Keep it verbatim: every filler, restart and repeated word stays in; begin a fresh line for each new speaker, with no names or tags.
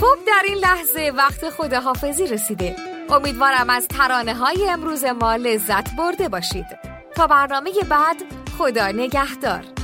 خب در این لحظه وقت خداحافظی رسیده. امیدوارم از ترانه های امروز ما لذت برده باشید. تا برنامه بعد، خدا نگهدار.